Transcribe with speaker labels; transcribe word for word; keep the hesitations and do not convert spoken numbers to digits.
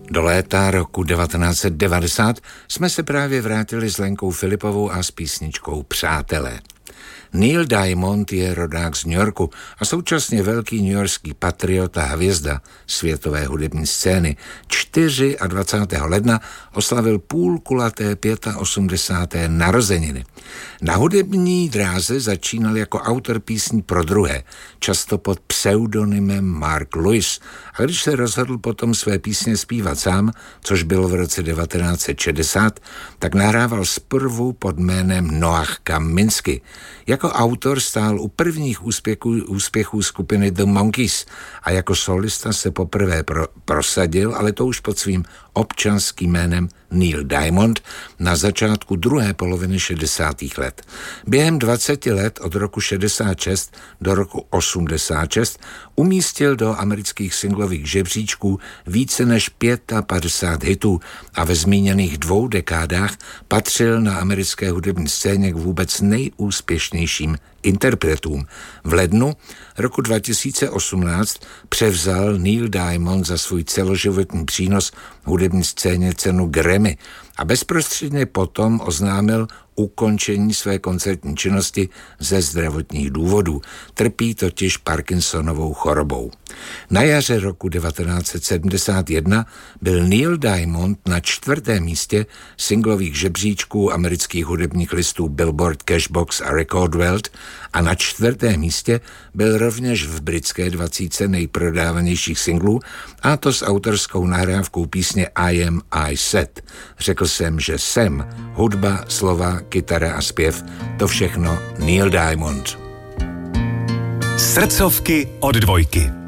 Speaker 1: Do léta roku devatenáct set devadesát jsme se právě vrátili s Lenkou Filipovou a s písničkou Přátelé. Neil Diamond je rodák z New Yorku a současně velký newyorský patriot a hvězda světové hudební scény. dvacátého čtvrtého ledna oslavil půlkulaté osmdesáté páté narozeniny. Na hudební dráze začínal jako autor písní pro druhé, často pod pseudonymem Mark Lewis, a když se rozhodl potom své písně zpívat sám, což bylo v roce devatenáct set šedesát, tak nahrával zprvu pod jménem Noah Kaminsky. Jako autor stál u prvních úspěchů, úspěchů skupiny The Monkees a jako solista se poprvé pro, prosadil, ale to už pod svým občanským jménem Neil Diamond na začátku druhé poloviny šedesátých let. Během dvaceti let od roku šedesát šest do roku osmdesát šest umístil do amerických singlových žebříčků více než padesát pět hitů a ve zmíněných dvou dekádách patřil na americké hudební scéně k vůbec nejúspěšnějším interpretům. V lednu roku dva tisíce osmnáct převzal Neil Diamond za svůj celoživotní přínos hudební scéně cenu Grammy a bezprostředně potom oznámil ukončení své koncertní činnosti ze zdravotních důvodů. Trpí totiž Parkinsonovou chorobou. Na jaře roku devatenáct set sedmdesát jedna byl Neil Diamond na čtvrtém místě singlových žebříčků amerických hudebních listů Billboard, Cashbox a Record World a na čtvrtém místě byl rovněž v britské dvacítce nejprodávanějších singlů, a to s autorskou nahrávkou písně I Am I Said. Řekl jsem, že jsem. Hudba, slova, kytara a zpěv, to všechno Neil Diamond.
Speaker 2: Srdcovky od dvojky.